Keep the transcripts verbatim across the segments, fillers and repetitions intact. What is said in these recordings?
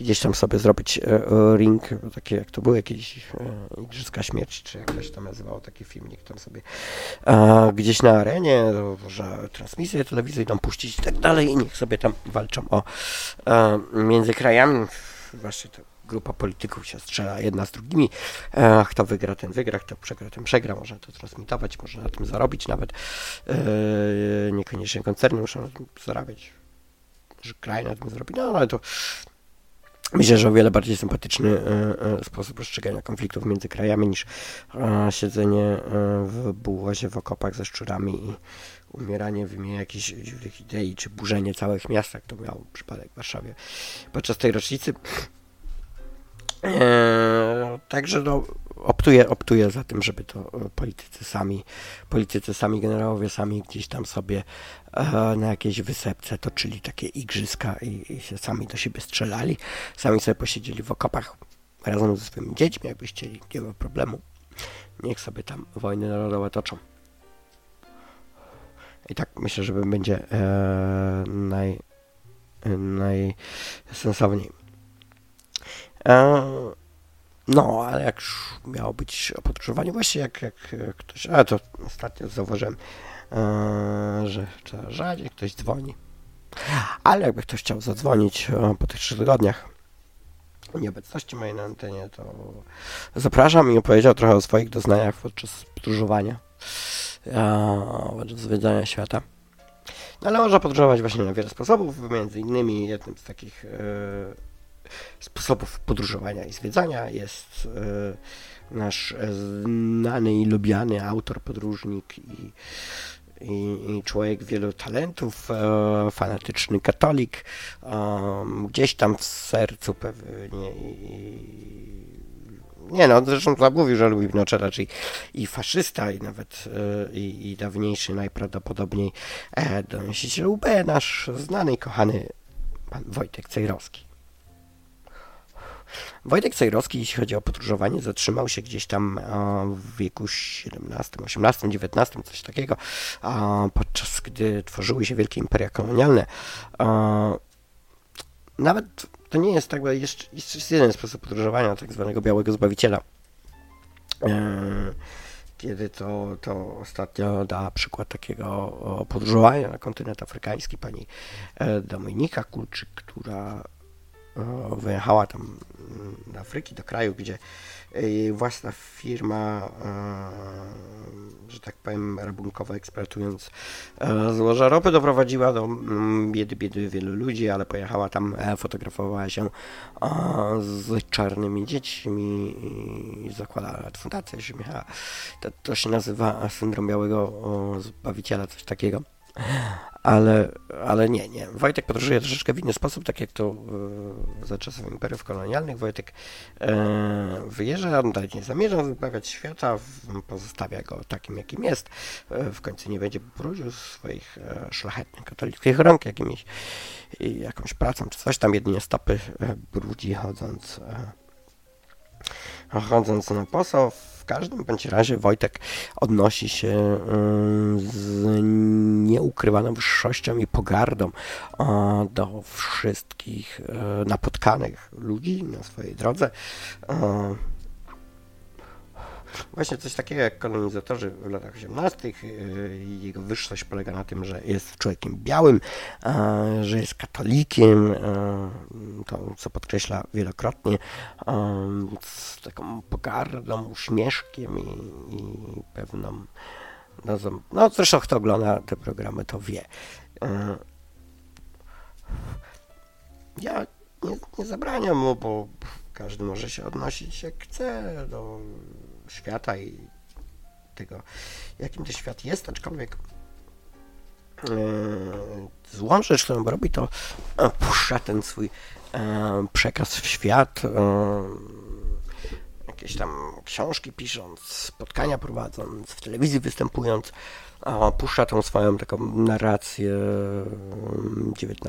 gdzieś tam sobie zrobić ring, takie jak to były jakieś Igrzyska Śmierci, czy jak to się tam nazywało, taki filmik tam sobie gdzieś na arenie, może transmisję telewizyjną puścić i tak dalej i niech sobie tam walczą o między krajami, właśnie to grupa polityków się strzela jedna z drugimi. E, kto wygra, ten wygra, kto przegra, ten przegra. Można to transmitować, można na tym zarobić nawet. E, niekoniecznie koncerny muszą na tym zarabiać, że kraj na tym zarobi. No ale to myślę, że o wiele bardziej sympatyczny e, e, sposób rozstrzygania konfliktów między krajami niż e, siedzenie e, w bułozie, w okopach ze szczurami i umieranie w imię jakichś dziwnych idei, czy burzenie całych miast, jak to miał przypadek w Warszawie podczas tej rocznicy. Eee, także no, optuję, optuję za tym, żeby to politycy sami, politycy sami, generałowie sami gdzieś tam sobie e, na jakiejś wysepce toczyli takie igrzyska i, i się sami do siebie strzelali, sami sobie posiedzieli w okopach razem ze swoimi dziećmi, jakby chcieli, nie ma problemu. Niech sobie tam wojny narodowe toczą. I tak myślę, że będzie e, naj, najsensowniej. No, ale jak już miało być o podróżowaniu, właśnie jak, jak ktoś, a to ostatnio zauważyłem, że rzadziej ktoś dzwoni, ale jakby ktoś chciał zadzwonić po tych trzech tygodniach nieobecności mojej na antenie, to zapraszam i opowiedział trochę o swoich doznaniach podczas podróżowania, podczas zwiedzania świata. No, ale można podróżować właśnie na wiele sposobów, między innymi jednym z takich sposobów podróżowania i zwiedzania jest e, nasz znany i lubiany autor, podróżnik i, i, i człowiek wielu talentów, e, fanatyczny katolik, e, gdzieś tam w sercu pewnie i, nie no, zresztą mówił, że lubi Pinocheta, czyli i faszysta, i nawet e, i, i dawniejszy najprawdopodobniej e, donosiciel U B, nasz znany i kochany pan Wojtek Cejrowski. Wojtek Cejrowski, jeśli chodzi o podróżowanie, zatrzymał się gdzieś tam w wieku siedemnastym, osiemnastym, dziewiętnastym, coś takiego, podczas gdy tworzyły się wielkie imperia kolonialne. Nawet to nie jest tak, bo jeszcze jest jeden sposób podróżowania, tak zwanego białego zbawiciela. Kiedy to, to ostatnio da przykład takiego podróżowania na kontynent afrykański pani Dominika Kulczyk, która wyjechała tam do Afryki, do kraju, gdzie jej własna firma, że tak powiem, rabunkowo eksploatując złoża ropy, doprowadziła do biedy, biedy wielu ludzi, ale pojechała tam, fotografowała się z czarnymi dziećmi i zakładała fundację, to, to się nazywa syndrom białego zbawiciela, coś takiego. Ale, ale nie, nie. Wojtek podróżuje troszeczkę w inny sposób, tak jak to e, za czasów imperiów kolonialnych. Wojtek e, wyjeżdża, on nie zamierza zbawiać świata, pozostawia go takim, jakim jest. E, w końcu nie będzie brudził swoich e, szlachetnych katolickich rąk jakimiś, i jakąś pracą czy coś tam, jedynie stopy e, brudzi chodząc e, chodząc na poso. W każdym bądź razie Wojtek odnosi się z nieukrywaną wyższością i pogardą do wszystkich napotkanych ludzi na swojej drodze. Właśnie coś takiego jak kolonizatorzy w latach osiemnastych. Jego wyższość polega na tym, że jest człowiekiem białym, że jest katolikiem, to co podkreśla wielokrotnie, z taką pogardą, uśmieszkiem i, i pewną dozą. No zresztą kto ogląda te programy, to wie. Ja nie, nie zabraniam mu, bo każdy może się odnosić jak chce do świata i tego, jakim to świat jest, aczkolwiek yy, złą rzecz, którą robi, to yy, puszcza ten swój yy, przekaz w świat, yy, jakieś tam książki pisząc, spotkania prowadząc, w telewizji występując, yy, puszcza tą swoją taką narrację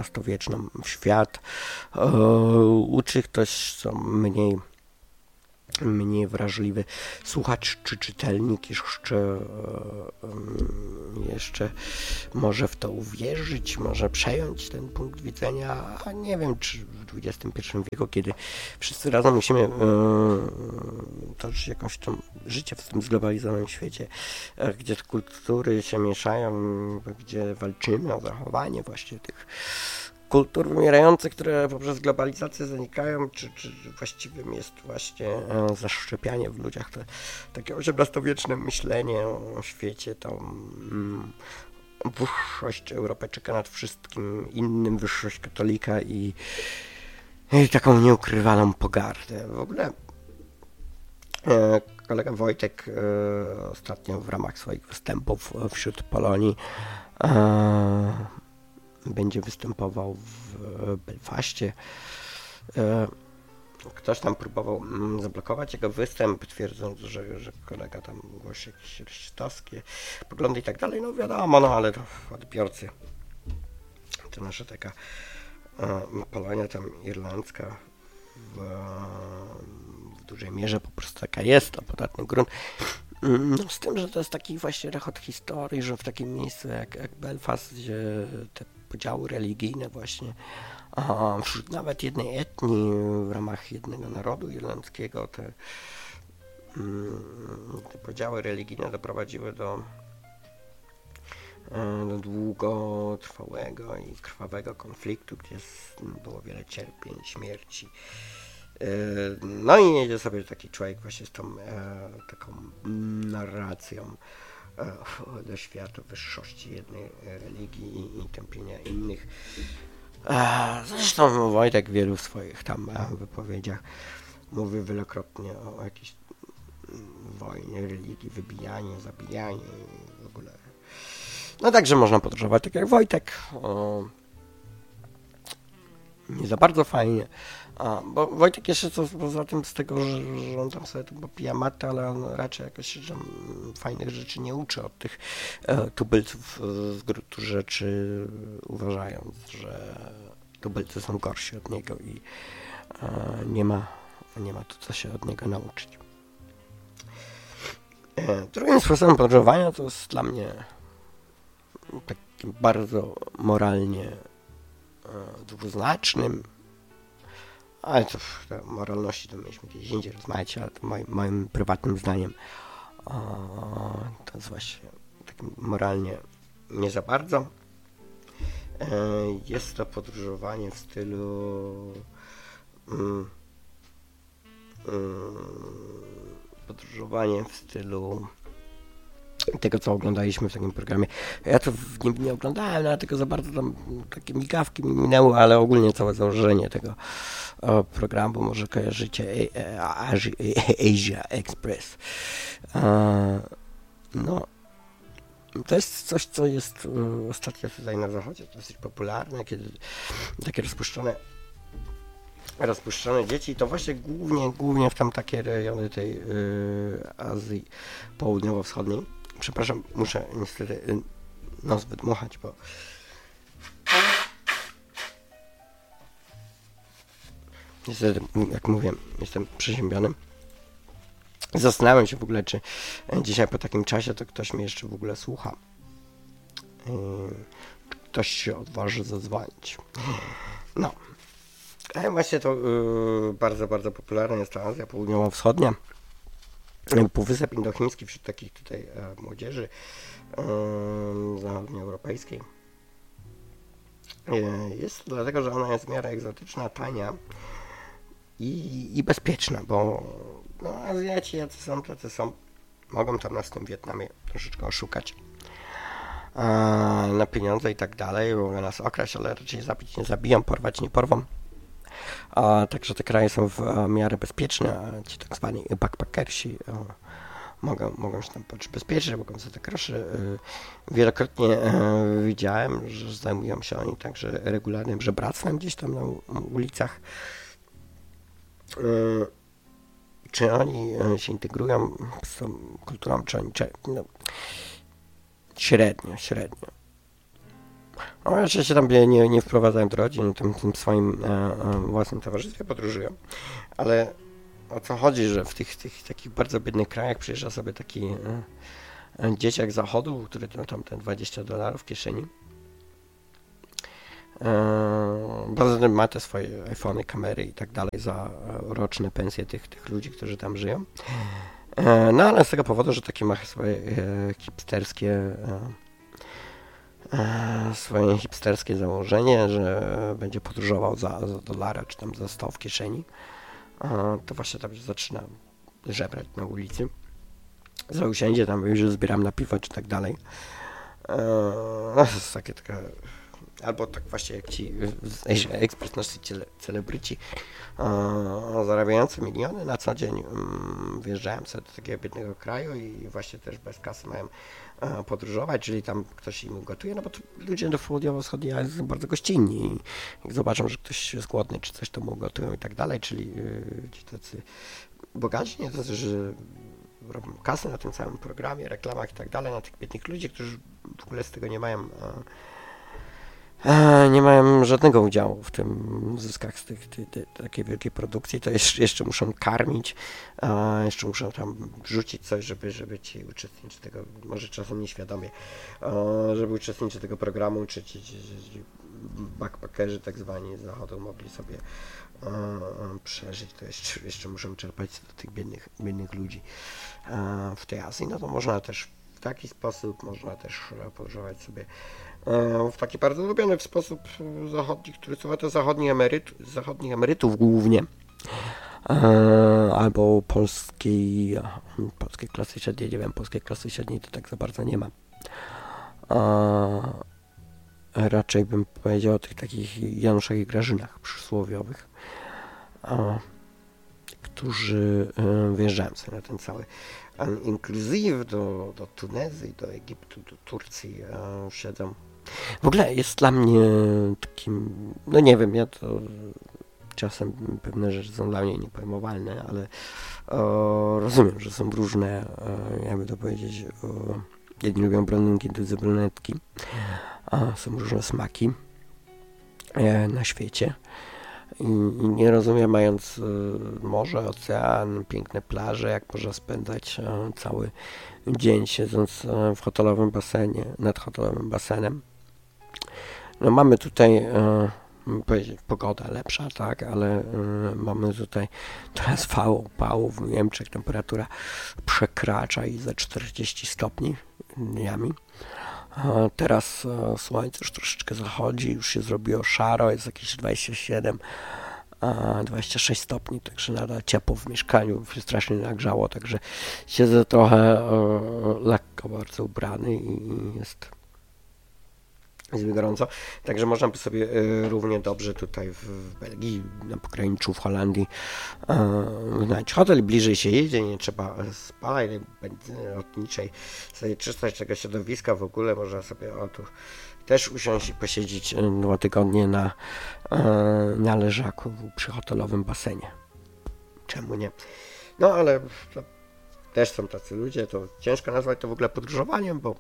dziewiętnastowieczną w świat, yy, uczy ktoś, co mniej mniej wrażliwy słuchacz czy czytelnik jeszcze, jeszcze może w to uwierzyć, może przejąć ten punkt widzenia, a nie wiem, czy w dwudziestym pierwszym wieku, kiedy wszyscy razem musimy toczyć jakąś tam życie w tym zglobalizowanym świecie, gdzie te kultury się mieszają, gdzie walczymy o zachowanie właśnie tych kultur wymierających, które poprzez globalizację zanikają, czy, czy właściwym jest właśnie zaszczepianie w ludziach te, takie osiemnastowieczne myślenie o świecie, tą mm, wyższość Europejczyka nad wszystkim innym, wyższość katolika i, i taką nieukrywaną pogardę. W ogóle e, kolega Wojtek e, ostatnio w ramach swoich występów wśród Polonii e, będzie występował w Belfaście. Ktoś tam próbował zablokować jego występ, twierdząc, że, że kolega tam głosi jakieś rasistowskie poglądy i tak dalej. No wiadomo, no ale to odbiorcy. To nasza taka Polonia tam irlandzka w, w dużej mierze po prostu taka jest, to podatny grunt. No, z tym, że to jest taki właśnie rechot historii, że w takim miejscu jak, jak Belfast, gdzie te podziały religijne właśnie a, wśród nawet jednej etnii w ramach jednego narodu irlandzkiego te, te podziały religijne doprowadziły do, do długotrwałego i krwawego konfliktu, gdzie było wiele cierpień, śmierci. No i jedzie sobie taki człowiek właśnie z tą e, taką narracją e, do świata wyższości jednej religii i, i tępienia innych. E, zresztą Wojtek w wielu swoich tam e, wypowiedziach mówił wielokrotnie o jakiejś wojnie religii, wybijaniu, zabijaniu i w ogóle. No także można podróżować tak jak Wojtek. O, nie za bardzo fajnie. A, bo Wojtek jeszcze co poza tym z tego, że, że on tam sobie tu popija matę, ale on raczej jakoś tam fajnych rzeczy nie uczy od tych e, tubylców z gruntu rzeczy, uważając, że tubylcy są gorsi od niego i e, nie ma, nie ma tu co się od niego nauczyć. E, drugim sposobem podróżowania to jest dla mnie takim bardzo moralnie e, dwuznacznym. Ale to, to moralności to mieliśmy gdzieś indziej rozmawiać, ale to moim, moim prywatnym zdaniem o, to jest właśnie tak moralnie nie za bardzo. E, jest to podróżowanie w stylu mm, mm, podróżowanie w stylu tego, co oglądaliśmy w takim programie. Ja to w nim nie oglądałem, ale tylko za bardzo tam takie migawki mi minęły, ale ogólnie całe założenie tego o, programu może kojarzycie Asia Express. E, no, to jest coś, co jest e, ostatnio tutaj na zachodzie dosyć popularne, kiedy takie rozpuszczone rozpuszczone dzieci, to właśnie głównie, głównie w tam takie rejony tej y, Azji Południowo-Wschodniej. Przepraszam, muszę niestety y, nos wydmuchać, bo niestety, jak mówię, jestem przeziębiony. Zastanawiam się w ogóle, czy dzisiaj po takim czasie to ktoś mnie jeszcze w ogóle słucha. Y, ktoś się odważy zadzwonić. No. A właśnie to yy, bardzo, bardzo popularna jest ta Azja Południowo-Wschodnia. Półwysep Indochiński wśród takich tutaj e, młodzieży e, zachodnioeuropejskiej. E, jest dlatego, że ona jest w miarę egzotyczna, tania i, i bezpieczna, bo no, Azjaci jacy są, tacy są. Mogą tam nas w tym Wietnamie troszeczkę oszukać e, na pieniądze i tak dalej, mogą nas okraść, ale raczej zabić nie zabiją, porwać nie porwą. A, także te kraje są w a, miarę bezpieczne, a ci tak zwani backpackersi a, mogą, mogą się tam poczuć bezpiecznie, mogą sobie tak groszy. Y, wielokrotnie y, widziałem, że zajmują się oni także regularnym żebractwem gdzieś tam na u, ulicach. Y, czy oni y, się integrują z tą kulturą, czy oni czy, no, średnio, średnio. No, jeszcze się tam nie, nie wprowadzają do rodzin, tym, tym swoim e, e, własnym towarzystwie podróżują, ale o co chodzi, że w tych, tych takich bardzo biednych krajach przyjeżdża sobie taki e, dzieciak z zachodu, który ma tam te dwadzieścia dolarów w kieszeni. E, poza tym ma te swoje iPhony, kamery i tak dalej za roczne pensje tych, tych ludzi, którzy tam żyją. E, no ale z tego powodu, że takie ma swoje e, hipsterskie e, swoje hipsterskie założenie, że będzie podróżował za, za dolara, czy tam za sto w kieszeni, to właśnie tam się zaczyna żebrać na ulicy. Za usiędzie tam już zbieram na piwo, czy tak dalej. No, to jest takie, taka, albo tak właśnie jak ci z Asia Express, nasi celebryci zarabiający miliony na co dzień wjeżdżają sobie do takiego biednego kraju i właśnie też bez kasy mają podróżować, czyli tam ktoś im gotuje, no bo ludzie do południowo-wschodniej Azji są bardzo gościnni i jak zobaczą, że ktoś jest głodny, czy coś to mu gotują i tak dalej, czyli ci tacy bogaci, nie tacy, że robią kasę na tym całym programie, reklamach i tak dalej, na tych biednych ludzi, którzy w ogóle z tego nie mają nie mają żadnego udziału w tym zyskach z tych, tej, tej, takiej wielkiej produkcji, to jeszcze, jeszcze muszą karmić, a jeszcze muszą tam wrzucić coś, żeby, żeby ci uczestnicy tego, może czasem nieświadomie, żeby uczestnicy tego programu, czy ci, ci, ci backpackerzy tak zwani z zachodu mogli sobie przeżyć, to jeszcze, jeszcze muszą czerpać do tych biednych, biednych ludzi w tej Azji. No to można też w taki sposób, można też podróżować sobie w taki bardzo ulubiony w sposób zachodni, który są to zachodni emeryt, zachodnich emerytów głównie, albo polskiej, polskiej klasy średniej, nie wiem, polskiej klasy średniej to tak za bardzo nie ma. Raczej bym powiedział o tych takich Januszach i Grażynach przysłowiowych, którzy wjeżdżają sobie na ten cały inclusive do, do Tunezji, do Egiptu, do Turcji, siedzą. W ogóle jest dla mnie takim, no nie wiem, ja to czasem pewne rzeczy są dla mnie niepojmowalne, ale o, rozumiem, że są różne, o, jakby to powiedzieć, o, jedni lubią blondynki, drudzy brunetki, a są różne smaki e, na świecie. I, I nie rozumiem, mając y, morze, ocean, piękne plaże, jak można spędzać y, cały dzień siedząc y, w hotelowym basenie, nad hotelowym basenem. No mamy tutaj y, powiedzieć, pogoda lepsza, tak, ale y, mamy tutaj teraz fałą upału w Niemczech, temperatura przekracza i za czterdzieści stopni dniami. A teraz e, słońce już troszeczkę zachodzi, już się zrobiło szaro, jest jakieś dwadzieścia siedem, a dwadzieścia sześć stopni, także nadal ciepło w mieszkaniu, się strasznie nagrzało, także siedzę trochę e, lekko bardzo ubrany i jest, jest mi gorąco, także można by sobie e, równie dobrze tutaj w, w Belgii, na pograniczu w Holandii e, znaleźć hotel, bliżej się jedzie, nie trzeba spalać benzyny lotniczej, sobie czystość tego środowiska, w ogóle można sobie o tu też usiąść i posiedzieć dwa tygodnie na, e, na leżaku przy hotelowym basenie. Czemu nie? No ale to też są tacy ludzie, to ciężko nazwać to w ogóle podróżowaniem, bo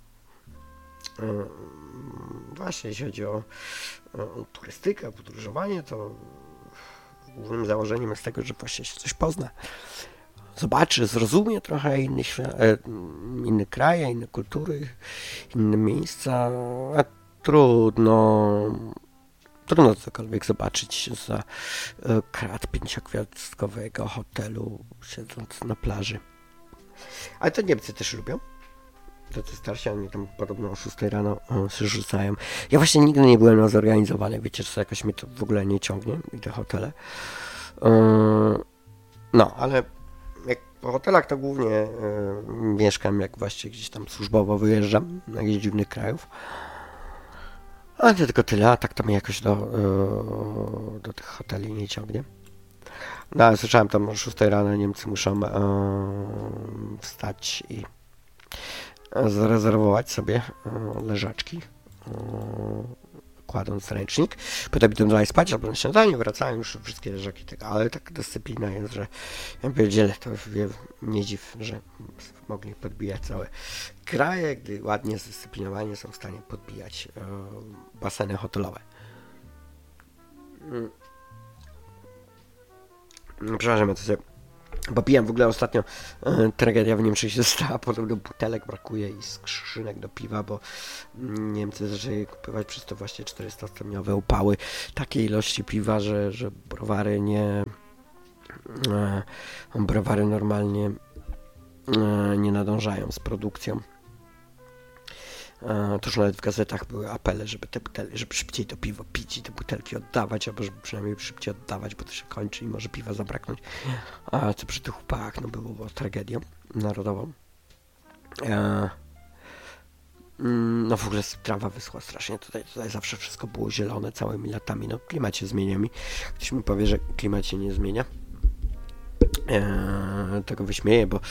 e, właśnie jeśli chodzi o, o turystykę, podróżowanie, to głównym założeniem jest tego, że właśnie się coś pozna. Zobaczy, zrozumie trochę inne, inne kraje, inne kultury, inne miejsca, a trudno, trudno cokolwiek zobaczyć za krat pięciogwiazdkowego hotelu, siedząc na plaży. Ale to Niemcy też lubią. Tacy starsi, oni tam podobno o szóstej rano o, się rzucają. Ja właśnie nigdy nie byłem na zorganizowany, wiecie, że jakoś mnie to w ogóle nie ciągnie i te hotele. Yy, no, ale jak po hotelach to głównie yy, mieszkam, jak właśnie gdzieś tam służbowo wyjeżdżam na jakichś dziwnych krajów. Ale to tylko tyle, a tak to mnie jakoś do, yy, do tych hoteli nie ciągnie. No, ale słyszałem tam o szóstej rano Niemcy muszą yy, wstać i zarezerwować sobie leżaczki, kładąc ręcznik, potem idą dalej spać albo na śniadanie, wracają już wszystkie leżaki, tego, ale taka dyscyplina jest, że ja pierdzielę, to nie dziw, że mogli podbijać całe kraje, gdy ładnie zdyscyplinowani są w stanie podbijać baseny hotelowe. Przepraszam, ja to sobie Popijam w ogóle ostatnio, e, tragedia w Niemczech się stała, podobno butelek brakuje i skrzynek do piwa, bo Niemcy zaczęli kupować przez to właśnie czterystostopniowe upały takiej ilości piwa, że, że browary nie e, browary normalnie e, nie nadążają z produkcją. To już nawet w gazetach były apele, żeby te butelki, żeby szybciej to piwo pić i te butelki oddawać, albo żeby przynajmniej szybciej oddawać, bo to się kończy i może piwa zabraknąć. A co przy tych upałach, no było, było tragedią narodową. E, no w ogóle trawa wyschła strasznie, tutaj, tutaj zawsze wszystko było zielone całymi latami, no klimat się zmienia mi. Ktoś mi powie, że klimat się nie zmienia. E, tego wyśmieję, bo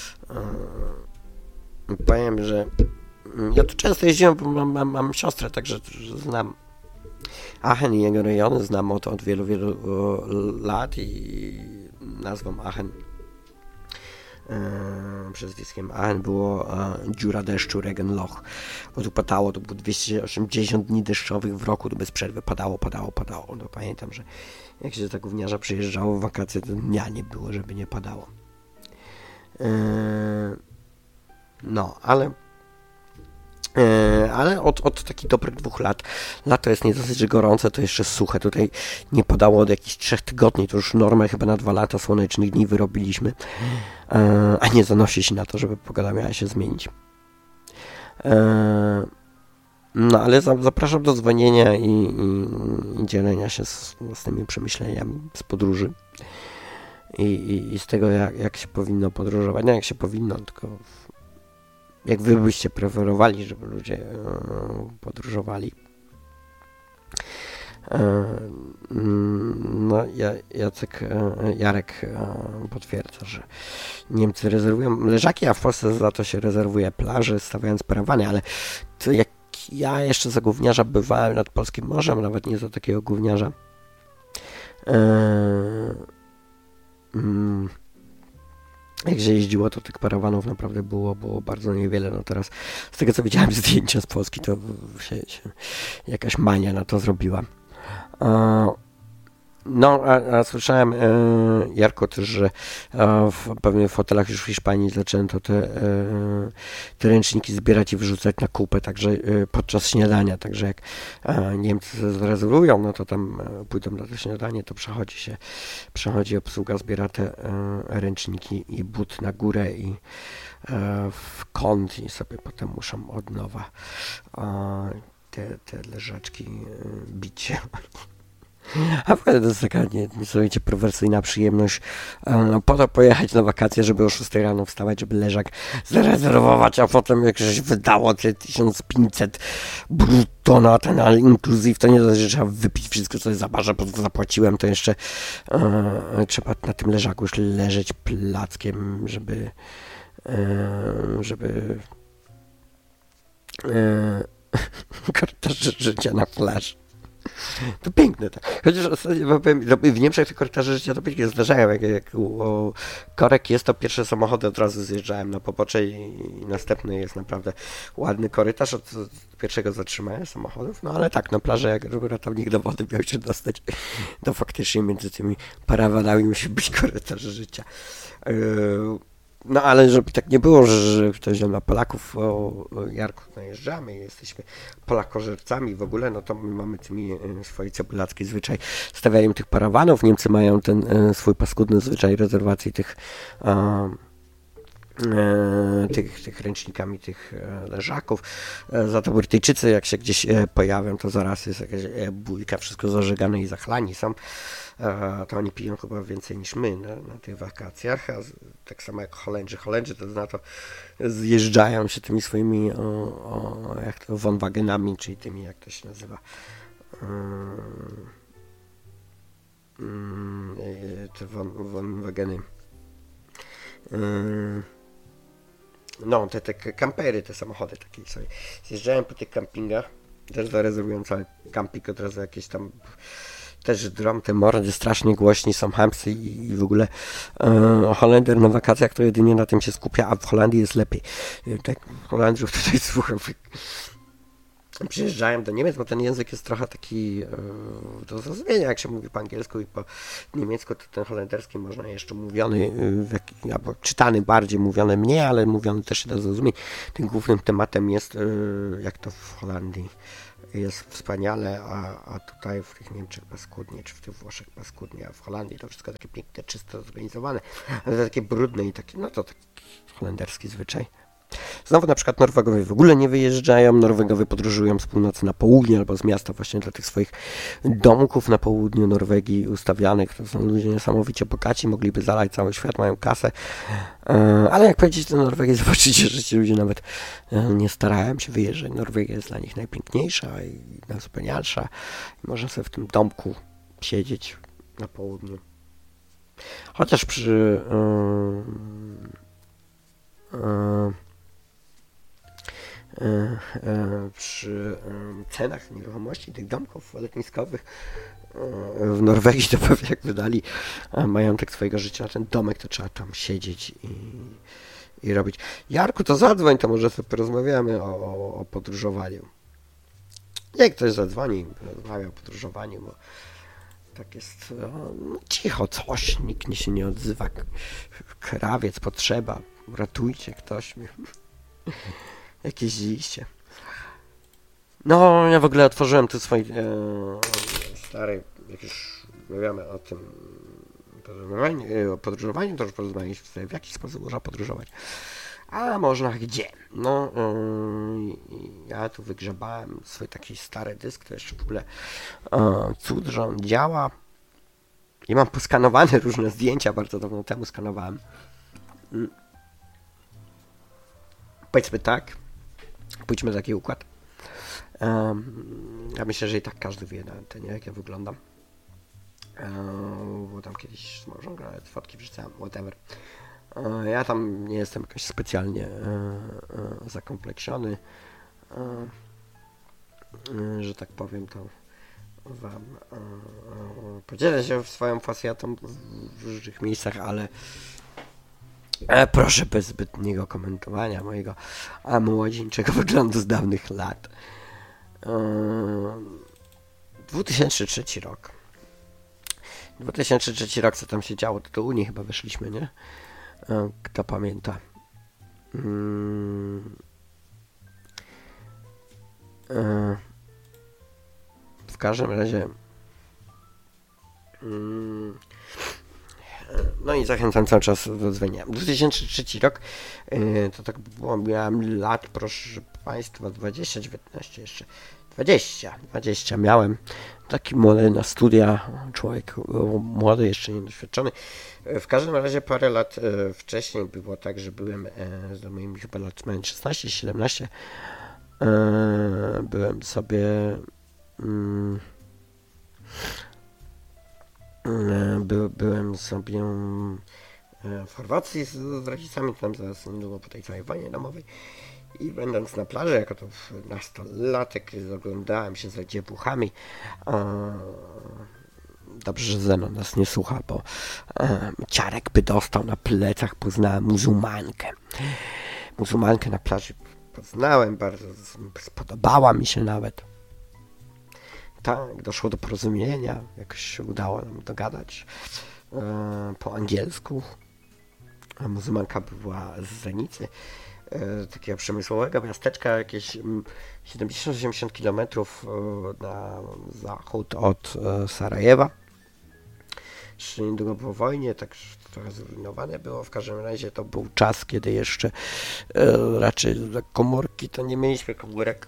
e, powiem, że ja tu często jeździłem, bo mam, mam, mam siostrę, także znam Aachen i jego rejony, znam o to od wielu, wielu lat i nazwą Aachen e, przezwiskiem Aachen było e, dziura deszczu, Regenloch, bo tu padało, to było dwieście osiemdziesiąt dni deszczowych w roku, to bez przerwy padało, padało, padało. No pamiętam, że jak się za gówniarza przyjeżdżało w wakacje, to dnia nie było, żeby nie padało. E, no, ale ale od, od takich dobrych dwóch lat, lato jest nie dosyć gorące, to jeszcze suche, tutaj nie padało od jakichś trzech tygodni, to już normę chyba na dwa lata słonecznych dni wyrobiliśmy, a nie zanosi się na to, żeby pogoda miała się zmienić. No ale zapraszam do dzwonienia i, i, i dzielenia się z własnymi przemyśleniami z podróży i, i, i z tego, jak, jak się powinno podróżować, no jak się powinno, tylko jak wy byście preferowali, żeby ludzie e, podróżowali. E, no, ja, Jacek, e, Jarek e, potwierdza, że Niemcy rezerwują leżaki, a w Polsce za to się rezerwuje plaże, stawiając parawany, ale to jak ja jeszcze za gówniarza bywałem nad Polskim Morzem, nawet nie za takiego gówniarza, e, mm, jak się jeździło, to tych parawanów naprawdę było, było bardzo niewiele. No teraz z tego, co widziałem zdjęcia z Polski, to się, się jakaś mania na to zrobiła. No, a, a słyszałem, e, Jarko, też, że e, w pewnych hotelach już w Hiszpanii zaczęto te, e, te ręczniki zbierać i wrzucać na kupę, także e, podczas śniadania, także jak e, Niemcy zrezerwują, no to tam e, pójdą na to śniadanie, to przechodzi się, przechodzi obsługa, zbiera te e, ręczniki i but na górę i e, w kąt i sobie potem muszą od nowa e, te, te leżaczki e, bić. A w ogóle to jest taka niesamowicie perwersyjna przyjemność, no, po to pojechać na wakacje, żeby o szóstej rano wstawać, żeby leżak zarezerwować, a potem jak się wydało te tysiąc pięćset brutto na ten all inclusive, to nie dość, że trzeba wypić wszystko, co jest za barze, bo zapłaciłem, to jeszcze e, trzeba na tym leżaku już leżeć plackiem, żeby e, żeby e, korytarze życia na plaży. To piękne, tak. Chociaż ostatnio powiem, w Niemczech te korytarze życia to pięknie zdarzają. Jak, jak u korek jest, to pierwsze samochody od razu zjeżdżałem na pobocze i, i następny jest naprawdę ładny korytarz od pierwszego zatrzymania samochodów. No ale tak, na plaży jak ratownik do wody miał się dostać, to faktycznie między tymi parawanami musi być korytarz życia. Yy, No ale żeby tak nie było, że ktoś na Polaków, o, o Jarku najeżdżamy i jesteśmy Polakożercami w ogóle, no to my mamy tymi e, swoje cebulacki zwyczaj stawiają tych parawanów. Niemcy mają ten e, swój paskudny zwyczaj rezerwacji tych e, E, tych, tych ręcznikami, tych e, leżaków. E, za to Brytyjczycy, jak się gdzieś e, pojawią, to zaraz jest jakaś e, bójka, wszystko zażegane i zachlani są. E, to oni piją chyba więcej niż my na, na tych wakacjach, a z, tak samo jak Holendrzy. Holendrzy to na to zjeżdżają się tymi swoimi o, o, jak to, Wohnwagenami, czyli tymi, jak to się nazywa, e, te Wohnwageny. No, te, te kampery, te samochody takie sobie. Zjeżdżałem po tych kampingach, też zarezerwują cały kamping, od razu jakieś tam też drą, te mordy strasznie głośni, są hamsy i, i w ogóle e, Holender na wakacjach to jedynie na tym się skupia, a w Holandii jest lepiej. Tak, Holandrów tutaj słucham. przyjeżdżałem do Niemiec, bo ten język jest trochę taki e, do zrozumienia, jak się mówi po angielsku i po niemiecku, to ten holenderski można jeszcze mówiony, w jak, albo czytany bardziej, mówiony mniej, ale mówiony też się da zrozumieć. Tym głównym tematem jest, e, jak to w Holandii jest wspaniale, a, a tutaj w tych Niemczech paskudnie, czy w tych Włoszech paskudnie, a w Holandii to wszystko takie piękne, czysto zorganizowane, ale takie brudne i takie, no to taki holenderski zwyczaj. Znowu na przykład Norwegowie w ogóle nie wyjeżdżają, Norwegowie podróżują z północy na południe albo z miasta właśnie dla tych swoich domków na południu Norwegii ustawianych. To są ludzie niesamowicie bogaci, mogliby zalać cały świat, mają kasę, ale jak pojedziecie do Norwegii, zobaczycie, że ci ludzie nawet nie starają się wyjeżdżać. Norwegia jest dla nich najpiękniejsza i najwspanialsza i można sobie w tym domku siedzieć na południu. Chociaż przy yy, yy, przy cenach nieruchomości, tych domków letniskowych w Norwegii, to pewnie jak wydali majątek swojego życia na ten domek, to trzeba tam siedzieć i, i robić. Jarku, to zadzwoń, to może sobie porozmawiamy o, o, o podróżowaniu. Jak ktoś zadzwoni, porozmawia o podróżowaniu, bo tak jest no, cicho coś, nikt się nie odzywa. Krawiec, potrzeba, ratujcie ktoś mnie. Jakieś liście. No, ja w ogóle otworzyłem tu swój e, stary, jak już mówimy o tym podróżowaniu, o podróżowaniu, to już porozmawialiśmy sobie, w jaki sposób można podróżować. A można gdzie? No, e, ja tu wygrzebałem swój taki stary dysk, to jeszcze w ogóle e, cud, że on działa. I mam poskanowane różne zdjęcia, bardzo dawno temu skanowałem. Hmm. Powiedzmy tak. Pójdźmy na taki układ. Um, ja myślę, że i tak każdy wie na antenie, jak ja wyglądam. Um, bo tam kiedyś z małżonką nawet fotki wrzucałem, whatever. Um, ja tam nie jestem jakoś specjalnie um, zakompleksiony. Um, że tak powiem, to wam um, podzielę się swoją fasjatą w różnych miejscach, ale E, proszę bez zbytniego komentowania mojego a, młodzieńczego wyglądu z dawnych lat. E, dwa tysiące trzeci rok. dwa tysiące trzeci rok, co tam się działo, to do Unii chyba weszliśmy, nie? E, kto pamięta? Hmm. E, w każdym razie hmm. No i zachęcam cały czas do dzwonienia. dwa tysiące trzeci rok, yy, to tak było, miałem lat, proszę Państwa, dwadzieścia, dziewiętnaście jeszcze, dwadzieścia, dwadzieścia miałem, taki młody na studia, człowiek młody, jeszcze niedoświadczony. W każdym razie parę lat yy, wcześniej było tak, że byłem, yy, z moimi chyba lat miałem szesnaście, siedemnaście, yy, byłem sobie... Yy, By, byłem sobie w Chorwacji z, z rodzicami, tam zaraz niedługo po tej całej wojnie domowej i będąc na plaży, jako to nastolatek, oglądałem się za dziewuchami. Dobrze, że Zeno nas nie słucha, bo ciarek by dostał na plecach, poznałem muzułmankę. Muzułmankę na plaży poznałem, bardzo spodobała mi się nawet. Tak, doszło do porozumienia, jakoś się udało nam dogadać e, po angielsku. A muzułmanka była z Zenicy, e, takiego przemysłowego miasteczka, jakieś siedemdziesiąt osiemdziesiąt kilometrów e, na zachód od e, Sarajewa. Jeszcze niedługo po wojnie, tak trochę zrujnowane było. W każdym razie to był czas, kiedy jeszcze e, raczej komórki, to nie mieliśmy komórek.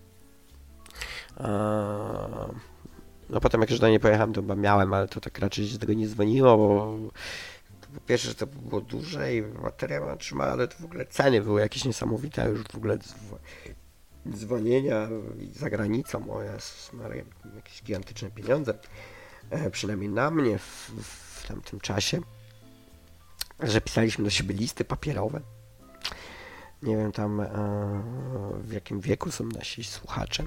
No potem jak już do niej pojechałem, to chyba miałem, ale to tak raczej się tego nie dzwoniło, bo po pierwsze, że to było duże i bateria trzyma, ale to w ogóle ceny były jakieś niesamowite, już w ogóle dzwonienia za granicą, o Jezus Maria, jakieś gigantyczne pieniądze, e, przynajmniej na mnie w, w tamtym czasie, że pisaliśmy do siebie listy papierowe. Nie wiem tam e, w jakim wieku są nasi słuchacze.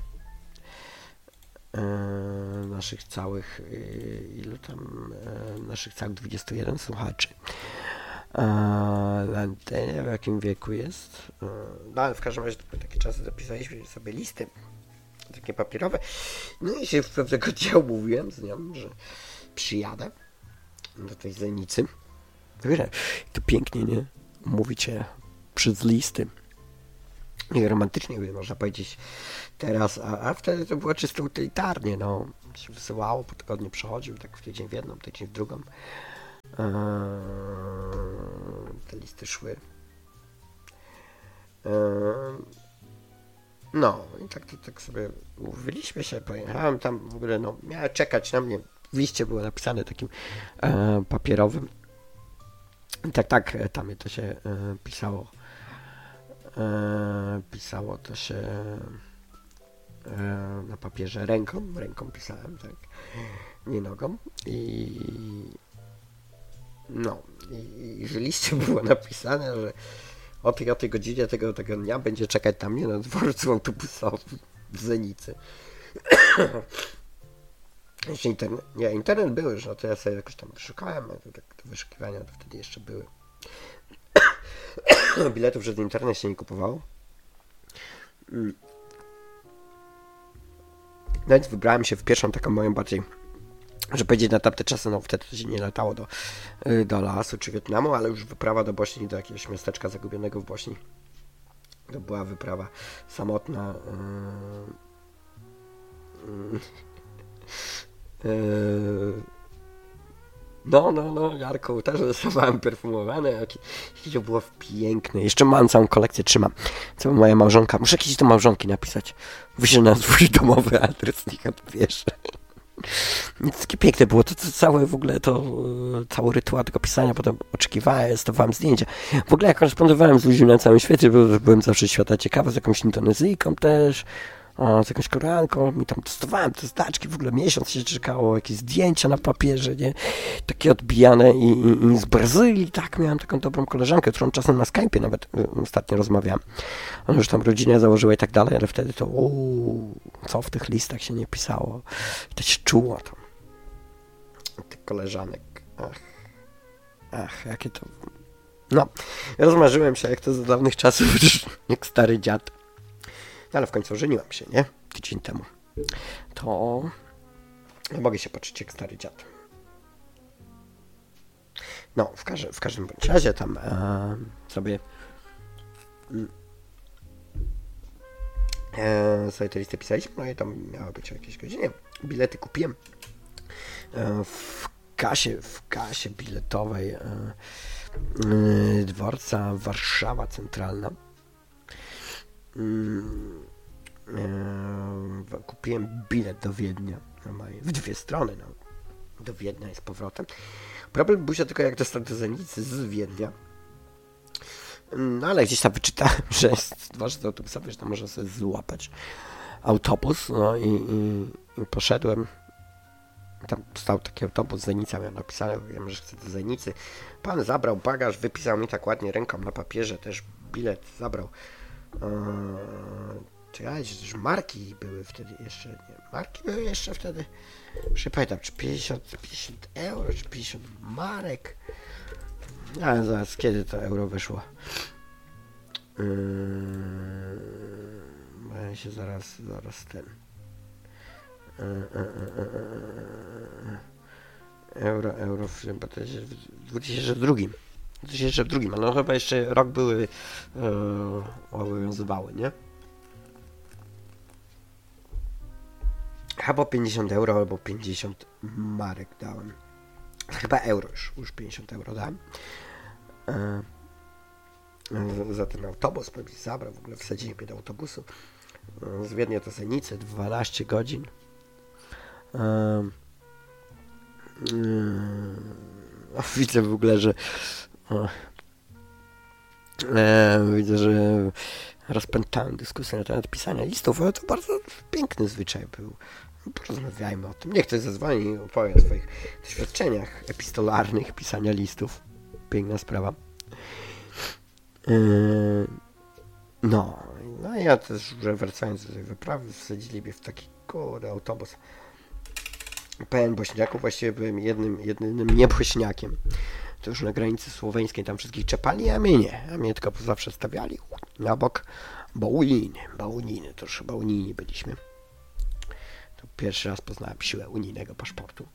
Naszych całych, ilu tam, naszych całych dwudziestu jeden słuchaczy. Na antenie, w jakim wieku jest. No ale w każdym razie to były takie czasy, zapisaliśmy sobie listy takie papierowe. No i się pewnego dnia umówiłem z nią, że przyjadę do tej Zenicy. To pięknie, nie? Mówicie przez listy. Nie, romantycznie można powiedzieć teraz, a, a wtedy to było czysto utylitarnie, no. Się wysyłało, po tygodniu przechodził, tak w tydzień w jedną, tydzień w drugą. Eee, te listy szły. Eee, no i tak, tak, tak sobie umówiliśmy się, pojechałem tam, w ogóle no, miałem czekać na mnie. W liście było napisane takim e, papierowym. Tak, tak, tam to się e, pisało. E, pisało to się e, na papierze ręką, ręką pisałem, tak, nie nogą. I no, i, i w liście było napisane, że o tej, o tej godzinie tego, tego dnia będzie czekać na mnie na dworcu autobusowym w Zenicy. Jeszcze internet, nie, internet był już, no to ja sobie jakoś tam wyszukałem, a to tak do wyszukiwania to wtedy jeszcze były. Biletów przez internet się nie kupowało. No więc wybrałem się w pierwszą taką moją bardziej, że powiedzieć na tamte czasy, no wtedy to się nie latało do, do Laosu czy Wietnamu, ale już wyprawa do Bośni, do jakiegoś miasteczka zagubionego w Bośni. To była wyprawa samotna. Yy, yy, No, no, no, Jarko, też dostawałem perfumowane, jakie to było piękne. Jeszcze mam całą kolekcję, trzymam. Co moja małżonka, muszę jakieś do małżonki napisać. Wyślę na swój domowy adres, niech odbierze. Nic takie piękne było, to, to całe w ogóle, to cały rytuał tego pisania, potem oczekiwałem, stawałem zdjęcia. W ogóle jak korespondowałem z ludźmi na całym świecie, bo byłem zawsze świata ciekawy, z jakąś Indonezyjką też, o, z jakąś Koreanką, mi tam testowałem te znaczki, w ogóle miesiąc się czekało, jakieś zdjęcia na papierze, nie, takie odbijane i, i, i z Brazylii, tak, miałem taką dobrą koleżankę, którą czasem na Skype'ie nawet y, ostatnio rozmawiałem. Ona już tam rodzinę założyła i tak dalej, ale wtedy to uu, co w tych listach się nie pisało, to się czuło tam. Tych koleżanek, ach, ach, jakie to... No, rozmarzyłem się, jak to z dawnych czasów, jak stary dziad. No, ale w końcu żeniłem się, nie? Tydzień temu. To mogę się poczuć jak stary dziad. No, w, każdy, w każdym bądź razie tam e, sobie e, sobie te listy pisaliśmy, no i tam miało być o jakiejś godzinie. Bilety kupiłem e, w kasie, w kasie biletowej e, e, dworca Warszawa Centralna. Eee, kupiłem bilet do Wiednia, w dwie strony, no, do Wiednia i z powrotem. Problem był się tylko jak dostać do Zenicy z Wiednia. No ale gdzieś tam wyczytałem, że jest dworzec autobusowy, że tam można sobie złapać autobus, no i, i, i poszedłem. Tam stał taki autobus z Zenica, miałem napisane, wiem, że chcę do Zenicy. Pan zabrał bagaż, wypisał mi tak ładnie ręką na papierze, też bilet zabrał. Czekajcie, też marki były wtedy jeszcze, nie, marki były jeszcze wtedy, już nie pamiętam, czy pięćdziesiąt, pięćdziesiąt euro, czy pięćdziesiąt marek, ale zaraz, kiedy to euro wyszło, yy, ja się zaraz, zaraz ten, yy, yy, yy, euro, euro w, w dwa tysiące drugim. dwa tysiące drugim, ale no chyba jeszcze rok były yy, obowiązywały, nie? Chyba pięćdziesiąt euro albo pięćdziesiąt marek dałem. Chyba euro już, już pięćdziesiąt euro dałem. Yy, za ten autobus, pewnie zabrał, w ogóle wsadzili mnie do autobusu. Yy, z Wiednia do Zenicy, dwanaście godzin. Yy, yy, widzę w ogóle, że E, widzę, że rozpętałem dyskusję na temat pisania listów, ale to bardzo piękny zwyczaj był. Porozmawiajmy o tym. Niech ktoś zadzwoni i opowie o swoich doświadczeniach epistolarnych pisania listów. Piękna sprawa. E, no, no ja też, że wracając do tej wyprawy, wsadzili mnie w taki kurde autobus pełen bośniaków. Właściwie byłem jednym, jednym niebośniakiem. To już na granicy słoweńskiej tam wszystkich czepali, a mnie nie. A mnie tylko zawsze stawiali na bok. Bałuniny, bałuniny, to już bałunini byliśmy. To pierwszy raz poznałem siłę unijnego paszportu.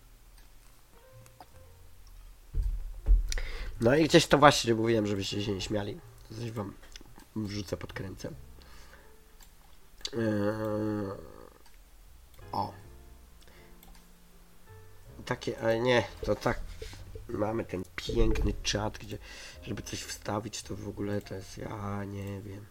No i gdzieś to właśnie mówiłem, żebyście się nie śmiali. Coś wam wrzucę, podkręcę. Eee, o. Takie, ale nie, to tak. Mamy ten piękny czat, gdzie żeby coś wstawić, to w ogóle to jest, ja nie wiem.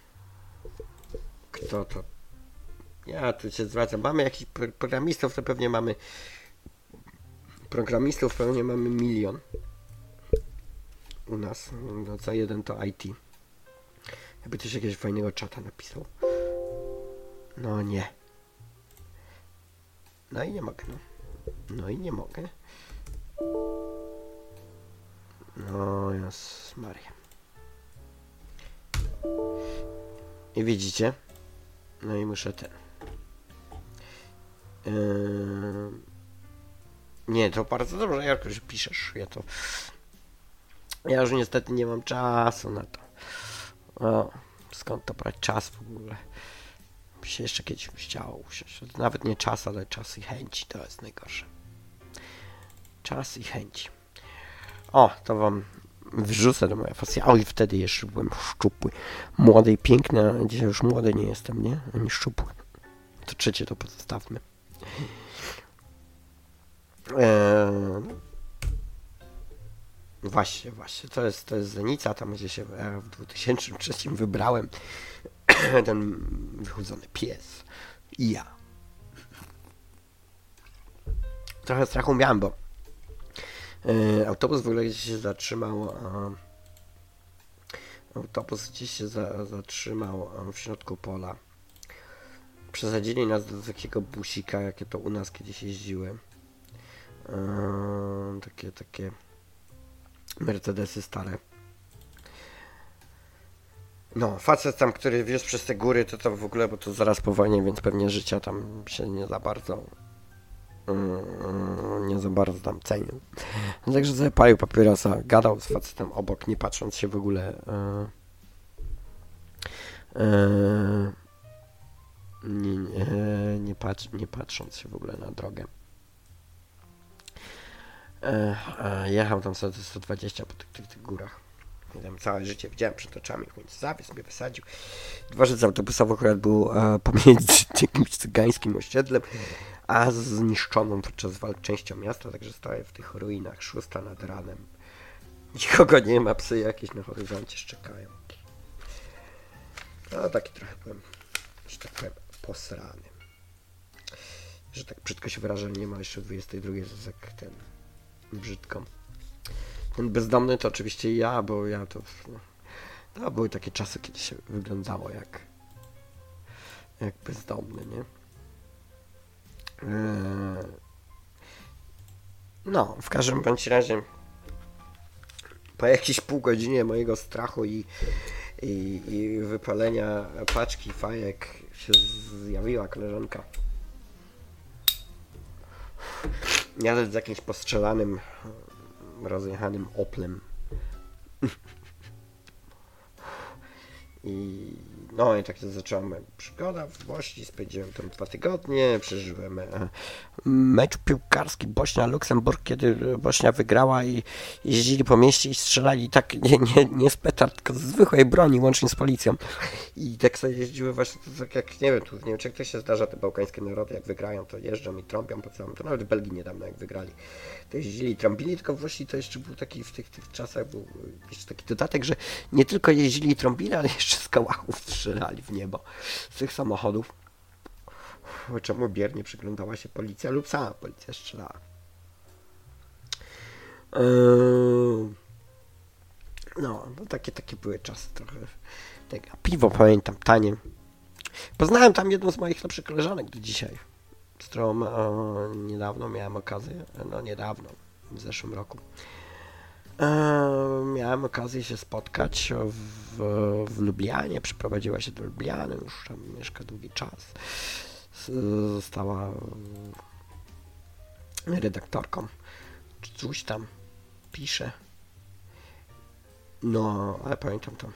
Kto to? Ja tu się zwracam. Mamy jakichś programistów, to pewnie mamy. Programistów pewnie mamy milion. U nas. No, za jeden to I T. Jakby też jakiegoś fajnego czata napisał. No nie. No i nie mogę, no. No i nie mogę. No jas Maria. I widzicie? No i muszę ten. Yy... Nie, to bardzo dobrze, Jarku, że piszesz. Ja to... Ja już niestety nie mam czasu na to. O, skąd to brać czas w ogóle? By się jeszcze kiedyś chciało usiąść. Nawet nie czas, ale czas i chęci. To jest najgorsze. Czas i chęci. O, to wam wrzucę do mojej fascji. O, i wtedy jeszcze byłem szczupły. Młody i piękny, a dzisiaj już młody nie jestem, nie? Ani szczupły. To trzecie to pozostawmy. Eee... Właśnie, właśnie. To jest, to jest Zenica, tam gdzie się w dwa tysiące trzecim wybrałem. Ten wychudzony pies. I ja. Trochę strachu miałem, bo yy, autobus w ogóle gdzieś się zatrzymał. A, autobus gdzieś się za, zatrzymał w środku pola. Przesadzili nas do takiego busika, jakie to u nas kiedyś jeździły. Yy, takie, takie Mercedesy stare. No, facet tam, który wiózł przez te góry, to to w ogóle, bo to zaraz po wojnie, więc pewnie życia tam się nie za bardzo yy, nie za bardzo tam cenił. Także sobie palił papierosa, gadał z facetem obok, nie patrząc się w ogóle yy, yy, nie, nie, nie, patrz, nie patrząc się w ogóle na drogę. Jechał tam sobie sto dwadzieścia po tych, tych, tych górach. Tam całe życie widziałem przed oczami, w końcu zawiózł mnie, wysadził. Dworzec autobusowy akurat był e, pomiędzy jakimś cygańskim osiedlem, a zniszczoną podczas walk częścią miasta, także stoję w tych ruinach, szósta nad ranem. Nikogo nie ma, psy jakieś na horyzoncie szczekają. No taki trochę byłem, że tak powiem, posrany. Że tak brzydko się wyrażę, nie ma jeszcze dwudziestej drugiej, to jest jak ten... brzydko. Ten bezdomny to oczywiście ja, bo ja to... No, to były takie czasy, kiedy się wyglądało jak jak bezdomny, nie? Eee, no, w każdym bądź razie po jakiejś pół godzinie mojego strachu i, i, i wypalenia paczki fajek się zjawiła koleżanka. Jadę z jakimś postrzelanym, rozjechanym Oplem. I no i tak to zaczęła moja przygoda w Bośni, spędziłem tam dwa tygodnie, przeżyłem e, mecz piłkarski Bośnia-Luksemburg, kiedy Bośnia wygrała i jeździli po mieście i strzelali tak nie, nie, nie z petard, tylko z zwykłej broni, łącznie z policją. I tak sobie jeździły właśnie, to tak jak, nie wiem, tu nie wiem, czy to się zdarza, te bałkańskie narody, jak wygrają, to jeżdżą i trąbią po całym, to nawet w Belgii niedawno jak wygrali, to jeździli i trąbili, tylko właśnie to jeszcze był taki, w tych, tych czasach był jeszcze taki dodatek, że nie tylko jeździli i trąbili, ale jeszcze z kałachów strzelali w niebo z tych samochodów. Czemu biernie przyglądała się policja lub sama policja strzelała. Eee, no, no takie, takie były czasy trochę. Tak, a piwo pamiętam, tanie. Poznałem tam jedną z moich lepszych koleżanek do dzisiaj, z którą e, niedawno miałem okazję, no niedawno, w zeszłym roku. E, miałem okazję się spotkać w, w Lublianie, przyprowadziła się do Lubliany, już tam mieszka długi czas. Została redaktorką, czy coś tam pisze. No, ale pamiętam to.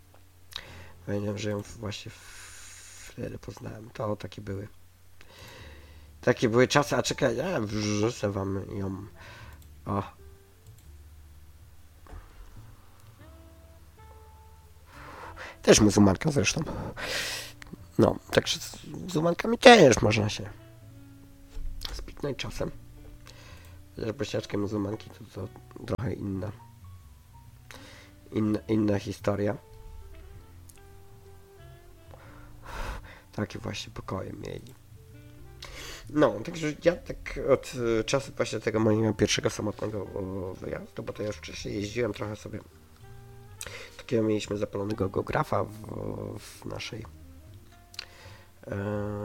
Pamiętam, że ją właśnie wtedy poznałem. To takie były Takie były czasy, a czekaj, ja wrzucę wam ją. O. Też muzułmanka zresztą. No, także z muzułmankami też można się spiknąć czasem. Chociaż bośniaczkie muzułmanki to, to trochę inna, inna, inna historia. Takie właśnie pokoje mieli. No, także ja tak od czasu właśnie tego mojego pierwszego samotnego wyjazdu, bo to ja już wcześniej jeździłem trochę sobie. Takiego mieliśmy zapalonego geografa w, w naszej e,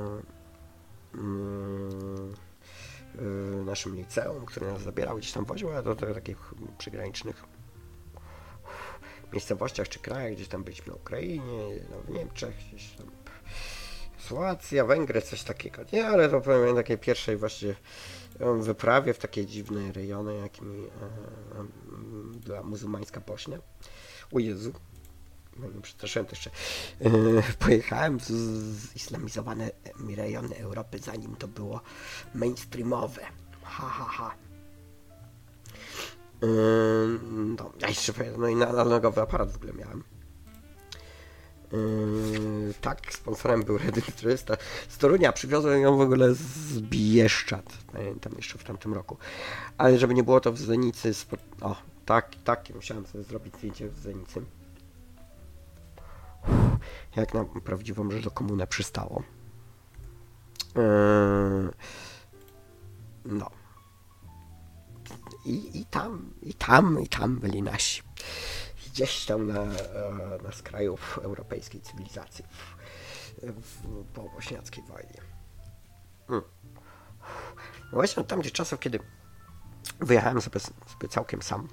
w naszym liceum, który nas zabierał, gdzieś tam woził, a do, do takich przygranicznych miejscowościach czy krajach, gdzieś tam byliśmy na Ukrainie, no, w Niemczech, gdzieś tam Słowacja, Węgry, coś takiego, nie, ale to powiem takiej pierwszej właśnie wyprawie w takie dziwne rejony, jakimi e, była muzułmańska Bośnia. O Jezu, no nie przestraszyłem to jeszcze. E, pojechałem w zislamizowane rejony Europy, zanim to było mainstreamowe. Ha, ha, ha. E, no, ja jeszcze no i analogowy aparat w ogóle miałem. Yy, tak, sponsorem był Redyn czterysta z Torunia, przywiozłem ją w ogóle z Bieszczad, pamiętam jeszcze w tamtym roku, ale żeby nie było to w Zenicy, o, tak, tak, musiałem sobie zrobić zdjęcie w Zenicy, jak na prawdziwą Żydokomunę przystało. Yy, no. I, i tam, i tam, i tam byli nasi. Gdzieś tam na, na skraju europejskiej cywilizacji w, w, po bośniackiej wojnie. Hmm. No właśnie tam gdzie czasów, kiedy wyjechałem sobie, sobie całkiem sam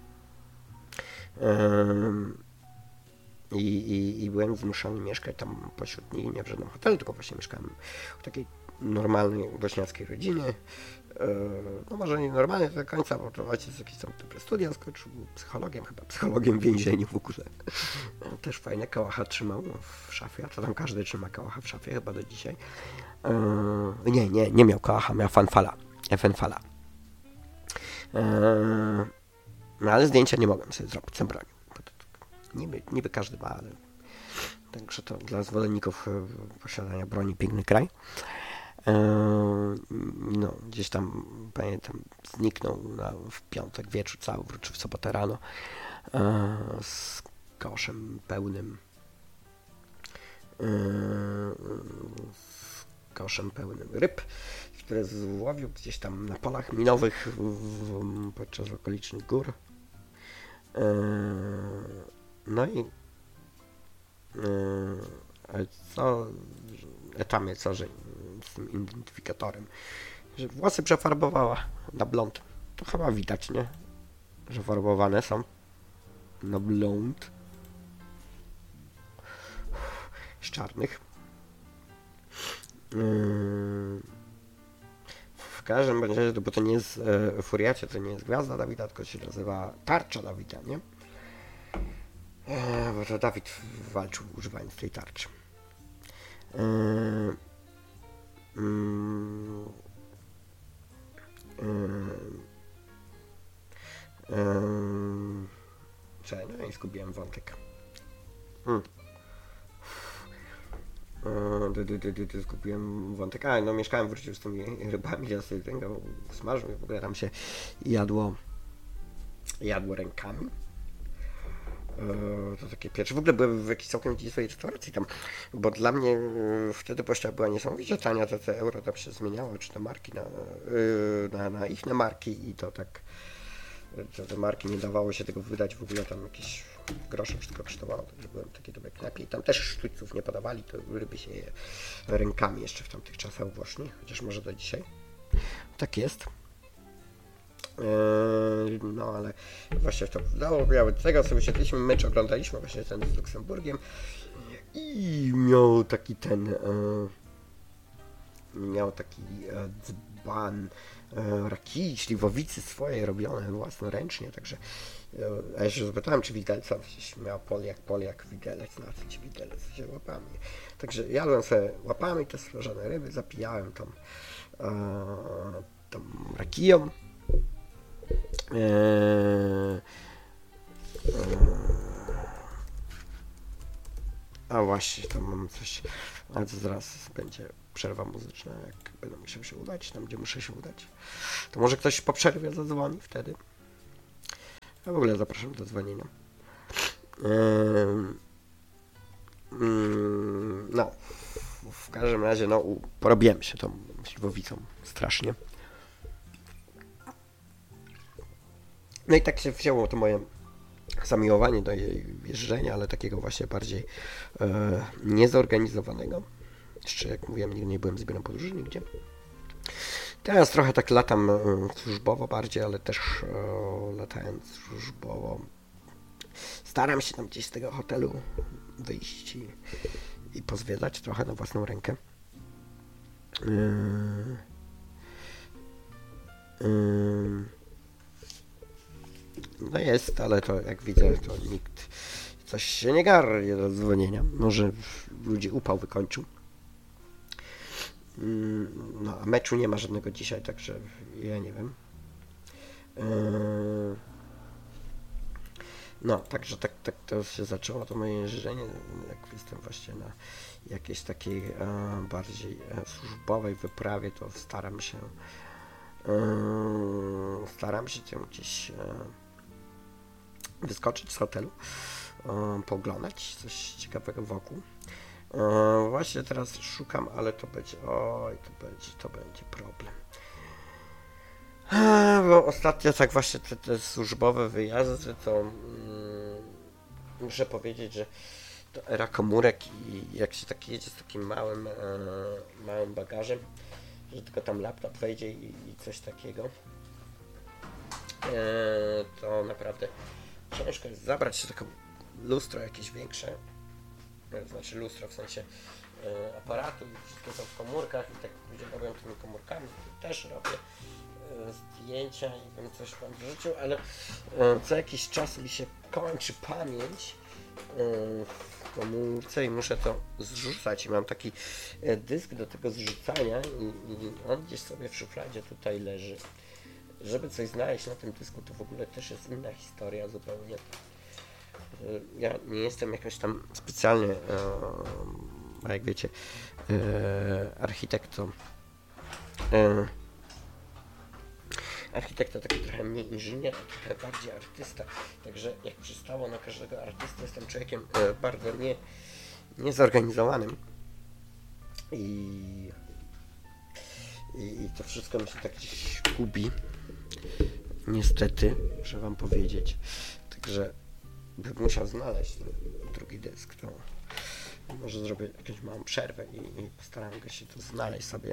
ym, i, i, i byłem zmuszony mieszkać tam pośród nich, nie w żadnym hotelu, tylko właśnie mieszkałem w takiej normalnej bośniackiej rodzinie. No może nie normalnie do końca, bo to ojciec jakieś tam dobre studia skończył, psychologiem, chyba psychologiem w więzieniu w ogóle. Też fajne kałacha trzymał w szafie, a to tam każdy trzyma kałacha w szafie chyba do dzisiaj. Nie, nie, nie miał kałacha, miał fanfala, fenfala. No ale zdjęcia nie mogłem sobie zrobić, co bronił. Niby, niby każdy ma, ale także to dla zwolenników posiadania broni piękny kraj. No, gdzieś tam, pamiętam, zniknął na, w piątek wieczór cały, wrócił w sobotę rano z koszem pełnym z koszem pełnym ryb, które złowił gdzieś tam na polach minowych w, podczas okolicznych gór. No i ale co etamy, co, że z tym identyfikatorem, że włosy przefarbowała na blond. To chyba widać, nie? Że farbowane są na blond. Z czarnych. Yy... W każdym razie, bo to nie jest e, Furiacie, to nie jest Gwiazda Dawida, tylko się nazywa Tarcza Dawida, nie? E, bo to Dawid walczył używając tej tarczy. E, mm, e, e, Czekaj, no i zgubiłem wątek. Hmm. E, zgubiłem wątek. A, no mieszkałem, wrócił z tymi rybami, ja sobie tego smażył, w ogóle tam się jadło jadło rękami. To takie pierwsze. W ogóle byłem w jakiejś całkiem dziwnej restauracji tam, bo dla mnie wtedy pościach była niesamowicie tania, to te euro tam się zmieniało, czy te marki na, na, na ich marki i to tak, to te marki nie dawało się tego wydać, w ogóle tam jakieś grosze wszystko kosztowało, także byłem takie dobre knajpie i tam też sztućców nie podawali, to ryby się je rękami jeszcze w tamtych czasach właśnie, chociaż może do dzisiaj. Tak jest. No ale właśnie w to dało, miały tego sobie siedliśmy, mecz oglądaliśmy właśnie ten z Luksemburgiem i miał taki ten miał taki dzban rakii, śliwowicy swoje robione własnoręcznie, także a ja się zapytałem, czy widelca miał Poliak, Poliak, widelec, na co ci widelec, się łapami. Także jadłem sobie łapami te smażone ryby, zapijałem tam e, tą rakiją. E, e, a właśnie, tam mam coś, ale to zaraz będzie przerwa muzyczna, jak będę musiał się udać, tam gdzie muszę się udać. To może ktoś po przerwie zadzwoni wtedy. Ja w ogóle zapraszam do dzwonienia. Ehm, mm, no, w każdym razie, no, porobiłem się tą śliwowicą strasznie. No i tak się wzięło to moje zamiłowanie do jej jeżdżenia, ale takiego właśnie bardziej e, niezorganizowanego. Jeszcze jak mówiłem, nigdy nie byłem z biurem podróży nigdzie. Teraz trochę tak latam e, służbowo bardziej, ale też e, latając służbowo staram się tam gdzieś z tego hotelu wyjść i, i pozwiedzać trochę na własną rękę. Yy, yy, no jest, ale to jak widzę, to nikt coś się nie garnie do dzwonienia. Może ludzi upał wykończył. Yy, no a meczu nie ma żadnego dzisiaj, także ja nie wiem. Yy, No, także tak, tak to się zaczęło, to moje jeżdżenie, jak jestem właśnie na jakiejś takiej e, bardziej e, służbowej wyprawie, to staram się e, staram się tam gdzieś e, wyskoczyć z hotelu, e, pooglądać coś ciekawego wokół. E, właśnie teraz szukam, ale to będzie, oj, to będzie, to będzie problem. Bo ostatnio tak właśnie te, te służbowe wyjazdy, to mm, muszę powiedzieć, że to era komórek i jak się tak jedzie z takim małym, e, małym bagażem, że tylko tam laptop wejdzie i, i coś takiego, e, to naprawdę ciężko jest zabrać się takie lustro jakieś większe, to znaczy lustro w sensie e, aparatu i wszystko są w komórkach i tak ludzie robią tymi komórkami, też robię zdjęcia i bym coś wam wrzucił, ale e, co jakiś czas mi się kończy pamięć e, w komórce i muszę to zrzucać i mam taki e, dysk do tego zrzucania i, i on gdzieś sobie w szufladzie tutaj leży. Żeby coś znaleźć na tym dysku, to w ogóle też jest inna historia zupełnie. E, ja nie jestem jakoś tam specjalnie, e, jak wiecie, e, architektą. E, Architekta taki trochę mniej inżynier, a trochę bardziej artysta. Także jak przystało na każdego artystę, jestem człowiekiem e, bardzo nie, niezorganizowanym. I, i, I to wszystko mi się tak gdzieś gubi. Niestety, muszę wam powiedzieć. Także bym musiał znaleźć drugi dysk. To może zrobię jakąś małą przerwę i, i postaram się to znaleźć sobie.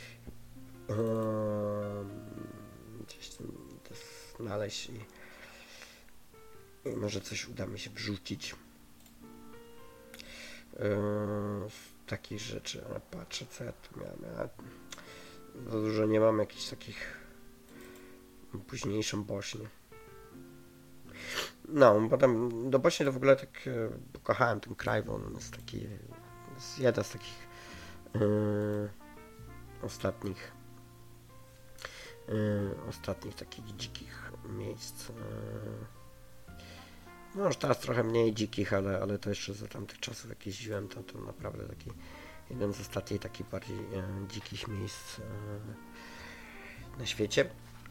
Um, gdzieś tam to znaleźć i, i może coś uda mi się wrzucić yy, z takich rzeczy, ale patrzę co ja tu miałem. Ja za dużo nie mam jakichś takich późniejszą Bośnię. No, potem do Bośni to w ogóle tak e, pokochałem ten kraj, bo on jest taki, jest jeden z takich yy, ostatnich Yy, ostatnich takich dzikich miejsc. Yy. No już teraz trochę mniej dzikich, ale, ale to jeszcze za tamtych czasów jak jeździłem, to, to naprawdę taki jeden z ostatnich takich bardziej yy, dzikich miejsc yy, na świecie.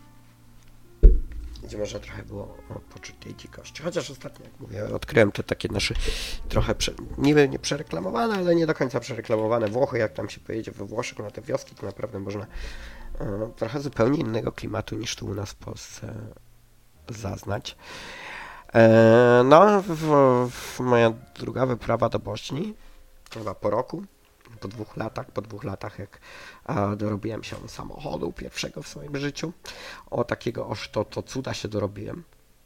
Gdzie można trochę było poczuć tej dzikości. Chociaż ostatnio, jak mówię, odkryłem te takie nasze trochę prze, niby nie przereklamowane, ale nie do końca przereklamowane Włochy. Jak tam się pojedzie we Włoszech na te wioski, to naprawdę można e, trochę zupełnie innego klimatu niż tu u nas w Polsce zaznać. E, no, w, w moja druga wyprawa do Bośni, chyba po roku, po dwóch latach, po dwóch latach jak a, dorobiłem się samochodu pierwszego w swoim życiu, o takiego oż to, to cuda się dorobiłem,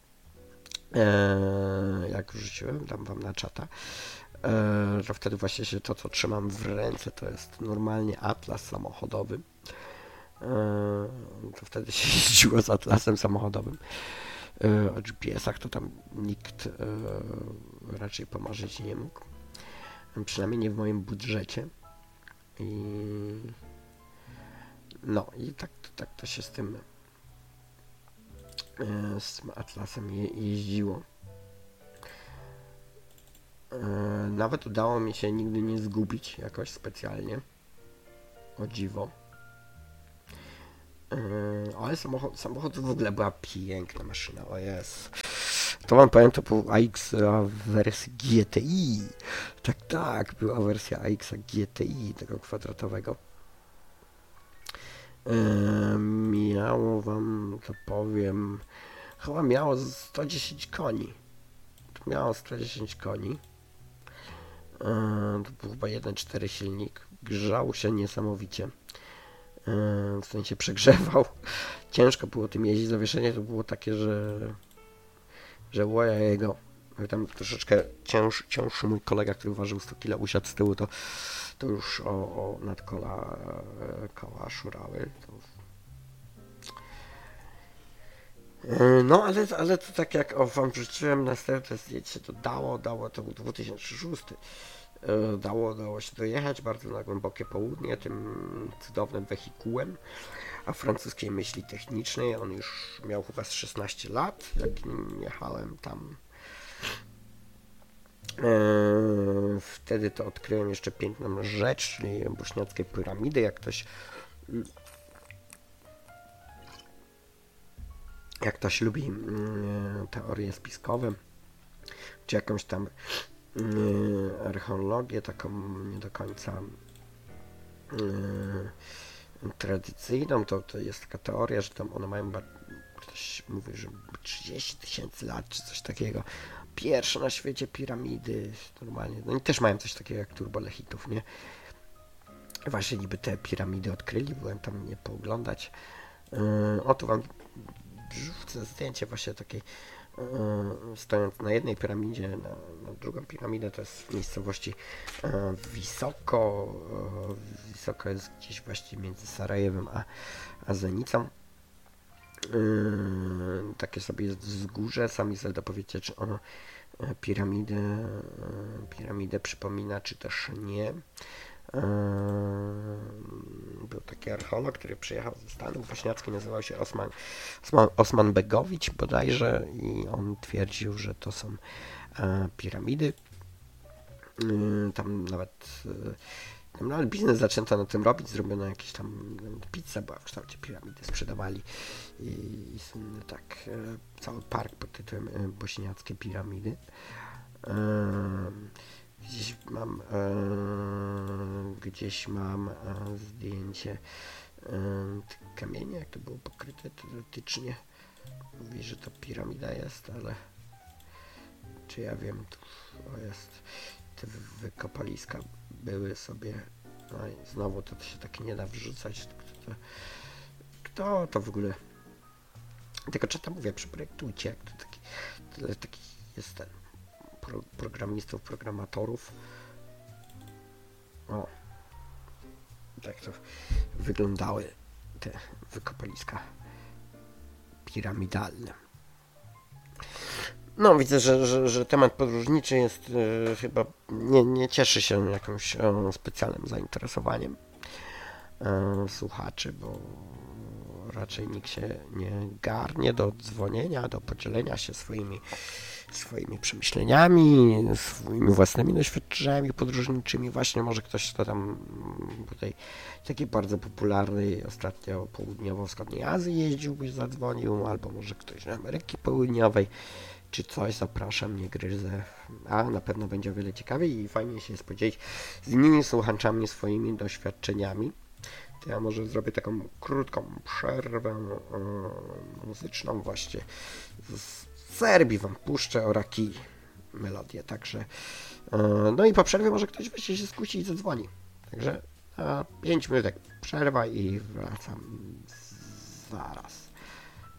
e, jak wrzuciłem, dam wam na czata, e, to wtedy właśnie się to, co trzymam w ręce, to jest normalnie atlas samochodowy, e, to wtedy się jeździło z atlasem samochodowym. E, o G P S-ach to tam nikt e, raczej pomarzyć nie mógł. Przynajmniej nie w moim budżecie. I No i tak, tak to się z tym, z tym Atlasem je, jeździło. Nawet udało mi się nigdy nie zgubić jakoś specjalnie. O dziwo. Ale samochód, samochód w ogóle była piękna maszyna, o jest. To wam powiem, to był A X w wersji G T I. Tak, tak, była wersja A X G T I, tego kwadratowego. Eee, miało wam, to powiem, chyba miało sto dziesięć koni. To miało sto dziesięć koni. Eee, to był chyba jeden przecinek cztery silnik. Grzał się niesamowicie. Eee, w sensie przegrzewał. Ciężko było tym jeździć. Zawieszenie to było takie, że że łoja jego, tam troszeczkę cięż, cięższy mój kolega, który ważył sto kilo, usiadł z tyłu, to, to już o, o nadkola koła szurały. To... No, ale, ale to tak jak o, wam wrzuciłem następne zdjęcie, to dało, dało, to był dwa tysiące szósty. Dało, dało się dojechać bardzo na głębokie południe tym cudownym wehikułem, a francuskiej myśli technicznej. On już miał chyba z szesnaście lat, jak nim jechałem tam. Eee, wtedy to odkryłem jeszcze piękną rzecz, czyli bośniackie piramidy. Jak ktoś jak ktoś lubi mm, teorie spiskowe, czy jakąś tam mm, archeologię, taką nie do końca mm, tradycyjną, to, to jest taka teoria, że tam one mają, ktoś mówi, że trzydzieści tysięcy lat, czy coś takiego. Pierwsze na świecie piramidy, normalnie, no i też mają coś takiego jak turbolechitów, nie? Właśnie niby te piramidy odkryli, byłem tam nie pooglądać. Yy, o, tu wam wrzucę zdjęcie właśnie takiej, yy, stojąc na jednej piramidzie, na, na drugą piramidę, to jest w miejscowości yy, Wysoko. Yy, Wysoko jest gdzieś właściwie między Sarajewem a, a Zenicą. Yy, takie sobie jest wzgórze, sami sobie dopowiecie, czy ono yy, piramidę, yy, piramidę przypomina, czy też nie. Yy, był taki archeolog, który przyjechał ze Stanów Bośniackich, nazywał się Osman, Osman, Osman Begowicz bodajże, i on twierdził, że to są yy, piramidy. Yy, tam nawet yy, tam nawet biznes zaczęto na tym robić, zrobiono jakieś tam pizza była w kształcie piramidy, sprzedawali i, i tak yy, cały park pod tytułem yy, Bośniackie piramidy. Yy, Gdzieś mam, e, gdzieś mam e, zdjęcie e, tych kamieni, jak to było pokryte teoretycznie. Mówi, że to piramida jest, ale czy ja wiem, to jest, te wykopaliska były sobie, no i znowu to, to się tak nie da wrzucać. Kto to, kto to w ogóle, tylko czy to mówię, przeprojektujcie, jak to taki, tyle taki jest ten. Pro, programistów, programatorów. O, tak to wyglądały te wykopaliska piramidalne. No, widzę, że, że, że temat podróżniczy jest e, chyba nie, nie cieszy się jakimś e, specjalnym zainteresowaniem e, słuchaczy, bo raczej nikt się nie garnie do dzwonienia, do podzielenia się swoimi swoimi przemyśleniami, swoimi własnymi doświadczeniami podróżniczymi. Właśnie może ktoś, kto tam po tej takiej bardzo popularnej ostatnio południowo-wschodniej Azji jeździł, byś zadzwonił, albo może ktoś z Ameryki Południowej, czy coś, zapraszam, nie gryzę, a na pewno będzie o wiele ciekawiej i fajnie się jest podzielić z innymi słuchaczami swoimi doświadczeniami. To ja może zrobię taką krótką przerwę yy, muzyczną właśnie z Serbii wam puszczę Oraki melodię, także yy, no i po przerwie może ktoś właśnie się skusi i zadzwoni. Także pięć minutek przerwa i wracam zaraz.